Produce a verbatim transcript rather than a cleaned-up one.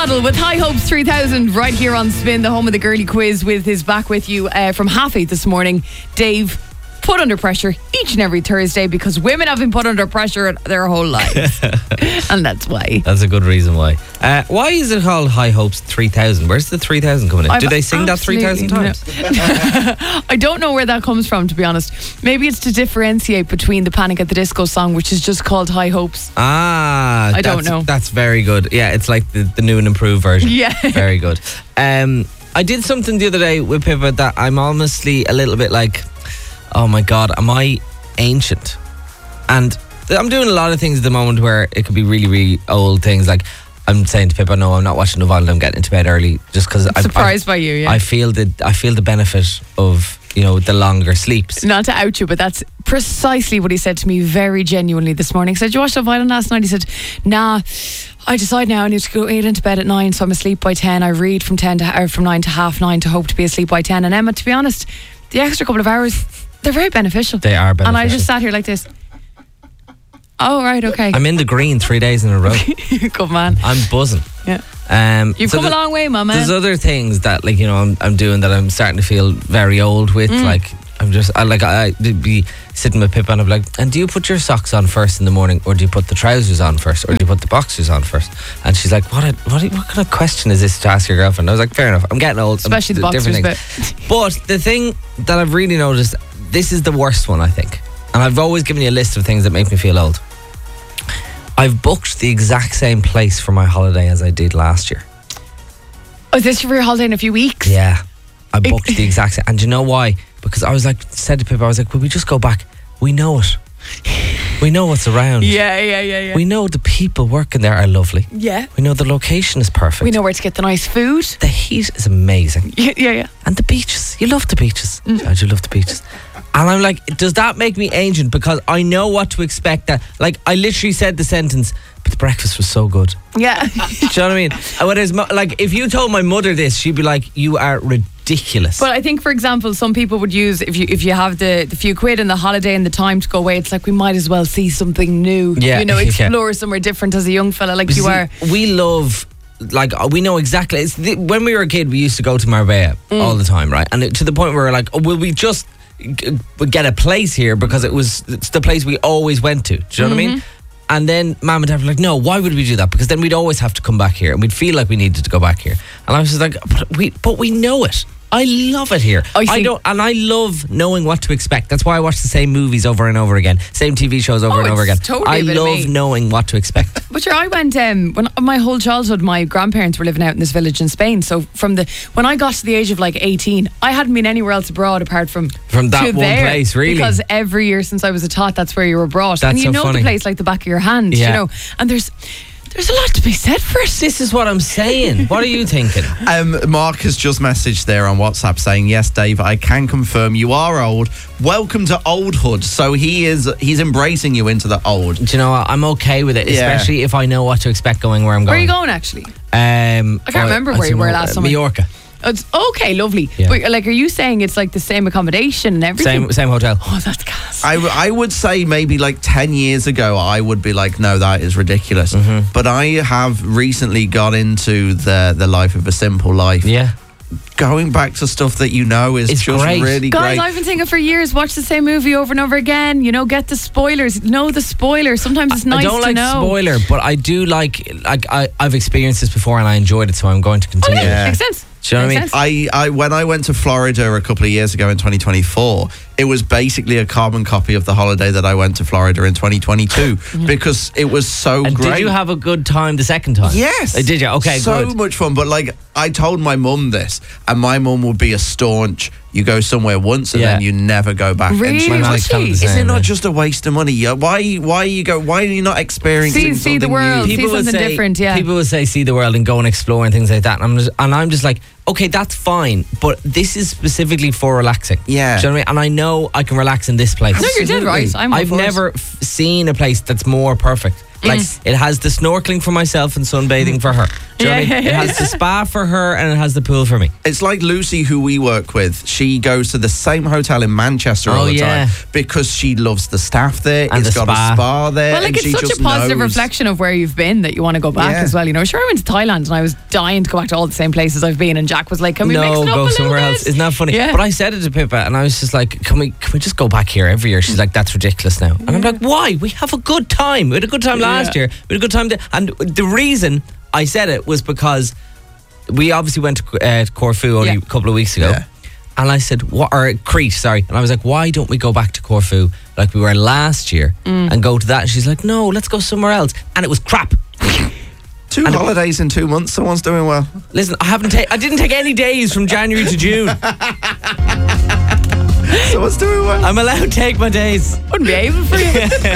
Waddle with High Hopes three thousand right here on Spin, the home of the girly quiz, with his back with you uh, from half eight this morning. Dave, put under pressure each and every Thursday because women have been put under pressure their whole lives. And that's why. That's a good reason why. Uh, why is it called High Hopes three thousand? Where's the three thousand coming in? I've Do they sing that three thousand times? No. I don't know where that comes from, to be honest. Maybe it's to differentiate between the Panic at the Disco song, which is just called High Hopes. Ah, I don't that's, know. That's very good. Yeah, it's like the, the new and improved version. Yeah. Very good. Um, I did something the other day with Pippa that I'm honestly a little bit like, oh my God, am I ancient? And I'm doing a lot of things at the moment where it could be really, really old things. Like I'm saying to Pippa, no, I'm not watching Love Island. I'm getting into bed early just because I'm surprised by you. Yeah, I feel the I feel the benefit of, you know, the longer sleeps. Not to out you, but that's precisely what he said to me very genuinely this morning. He said, you watched Love Island last night? He said, nah, I decide now I need to go eight into bed at nine, so I'm asleep by ten. I read from ten to or from nine to half nine to hope to be asleep by ten. And Emma, to be honest, the extra couple of hours, they're very beneficial. They are beneficial. And I just sat here like this. Oh, right, okay. I'm in the green three days in a row. Good man. I'm buzzing. Yeah. Um, You've so come the, a long way, mama. There's other things that, like, you know, I'm, I'm doing that I'm starting to feel very old with. Mm. Like, I'm just, I, like, I, I'd be sitting with Pippa and I'd be like, and do you put your socks on first in the morning, or do you put the trousers on first, or do you put the boxers on first? And she's like, what a, what, a, what kind of question is this to ask your girlfriend? I was like, fair enough. I'm getting old. Especially I'm, the boxers bit. But the thing that I've really noticed, this is the worst one, I think. And I've always given you a list of things that make me feel old. I've booked the exact same place for my holiday as I did last year. Oh, is this for your holiday in a few weeks? Yeah. I booked the exact same. And do you know why? Because I was like, said to Pippa, I was like, will we just go back? We know it. We know what's around. Yeah, yeah, yeah, yeah. We know the people working there are lovely. Yeah. We know the location is perfect. We know where to get the nice food. The heat is amazing. Yeah, yeah, yeah. And the beaches. You love the beaches. Mm. I do love the beaches. And I'm like, does that make me ancient? Because I know what to expect. That, like, I literally said the sentence, but the breakfast was so good. Yeah. Do you know what I mean? And when it's mo- like, if you told my mother this, she'd be like, you are ridiculous. But I think, for example, some people would use, if you if you have the, the few quid and the holiday and the time to go away, it's like, we might as well see something new. Yeah. You know, explore yeah. somewhere different as a young fella like but you see, are. We love... Like, we know exactly. It's the, when we were a kid, we used to go to Marbella mm. all the time, right? And it, to the point where we're like, oh, will we just g- get a place here because it was it's the place we always went to? Do you know mm-hmm. what I mean? And then Mum and Dad were like, no, why would we do that? Because then we'd always have to come back here and we'd feel like we needed to go back here. And I was just like, but we, but we know it. I love it here. I, I don't, and I love knowing what to expect. That's why I watch the same movies over and over again, same T V shows over oh, and over again. Totally I a bit love of me. knowing what to expect. But sure, I went um, when my whole childhood. My grandparents were living out in this village in Spain. So from the when I got to the age of like eighteen, I hadn't been anywhere else abroad apart from from that to one there, place. Really, because every year since I was a tot, that's where you were brought, that's and you so know funny. the place like the back of your hand. Yeah. You know, and there's. There's a lot to be said for it. This is what I'm saying. What are you thinking? Um, Mark has just messaged there on WhatsApp saying, yes, Dave, I can confirm you are old. Welcome to oldhood. So he is he's embracing you into the old. Do you know what? I'm okay with it, Yeah. especially if I know what to expect going where I'm going. Where are you going, actually? Um, I can't remember where you were last summer. Mallorca. Oh, it's okay, lovely. Yeah. But like, are you saying it's like the same accommodation and everything? Same same hotel. Oh, that's gas. I, w- I would say maybe like ten years ago, I would be like, no, that is ridiculous. Mm-hmm. But I have recently got into the, the life of a simple life. Yeah. Going back to stuff that you know is It's just great. really Guys, great. I've been thinking for years, watch the same movie over and over again. You know, get the spoilers. Know the spoilers. Sometimes it's nice I don't to like know. spoiler, but I do like, like I, I've experienced this before and I enjoyed it, so I'm going to continue. Oh, yeah, Yeah. makes sense. Do you know what I Makes mean? sense. I, I when I went to Florida a couple of years ago in twenty twenty-four, it was basically a carbon copy of the holiday that I went to Florida in twenty twenty-two because it was so And great. did you have a good time the second time? Yes. Uh, did you? Okay, so good. much fun. But like, I told my mum this, and my mum would be a staunch, you go somewhere once and Yeah. then you never go back. And Really? she My was mom's like, kind of the is same, it not yeah. just a waste of money? Yeah, Why, why you go? Why are you not experiencing See- see the something world. new? See People would something say, different, yeah. People would say, see the world and go and explore and things like that. And I'm just, and I'm just like, okay, that's fine, but this is specifically for relaxing. Yeah. Do you know what I mean? And I know I can relax in this place. No, you're dead right. I'm all I've for it. never f- seen a place that's more perfect. Like it has the snorkeling for myself and sunbathing for her. Do you know Yeah, what I mean? yeah, It yeah. has the spa for her and it has the pool for me. It's like Lucy, who we work with. She goes to the same hotel in Manchester all Oh, the yeah. time because she loves the staff there. And It's the got spa. a spa there. Well, like and it's she such just a positive knows. reflection of where you've been that you want to go back Yeah. as well. You know, sure, I went to Thailand and I was dying to go back to all the same places I've been, and Jack was like, "Can we mix No, it up a go little somewhere bit?" else. Isn't that funny? Yeah. But I said it to Pippa and I was just like, can we can we just go back here every year? She's like, that's ridiculous now. And I'm like, why? We have a good time. We had a good time last Yeah. year. We had a good time. th- And the reason I said it was because we obviously went to uh, Corfu only Yeah. a couple of weeks ago. Yeah. And I said, what, or Crete, sorry. And I was like, why don't we go back to Corfu like we were last year Mm. and go to that? And she's like, no, let's go somewhere else. And it was crap. Two holidays in two months. Someone's doing well. Listen, I haven't ta- I didn't take any days from January to June. Someone's doing well. I'm allowed to take my days. Wouldn't be able for you.